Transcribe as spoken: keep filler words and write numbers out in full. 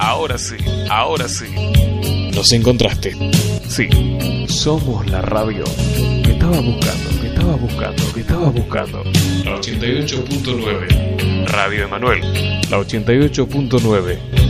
ahora sí, ahora sí. Nos encontraste. Sí, somos la radio que estaba buscando, que estaba buscando, que estaba buscando. La ochenta y ocho punto nueve. Radio Emanuel. La ochenta y ocho punto nueve.